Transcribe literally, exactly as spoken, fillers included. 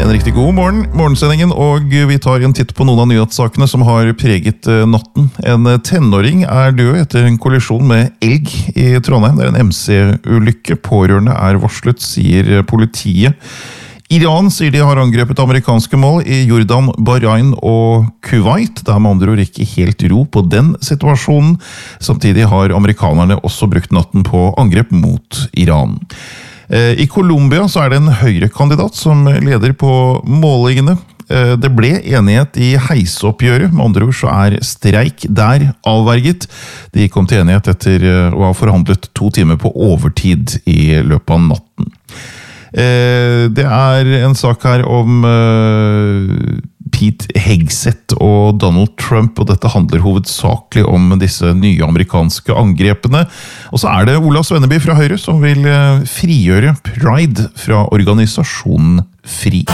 En riktig god morgen, morgensendingen, og vi tar en titt på noen av nyhetssakene som har preget natten. En tenåring er død etter en kollisjon med elg i Trondheim. Det er en M C-ulykke. Pårørende er varslet, sier politiet. Iran sier de har angrepet amerikanske mål i Jordan, Bahrain og Kuwait. Det er med andre ord ikke helt ro på den situasjonen. Samtidig har amerikanerne også brukt natten på angrep mot Iran. I Colombia så er det en høyrekandidat som leder på målingene. Det ble enighet i heisoppgjøret, med andre ord så er streik der avverget. De kom til enighet etter å ha forhandlet to timer på overtid i løpet av natten. Det er en sak her om Pete Hegseth og Donald Trump, og dette handler hovedsakelig om disse nye amerikanske angrepene. Og så er det Ola Svenneby fra Høyre som vil frigjøre Pride fra organisasjonen FRI.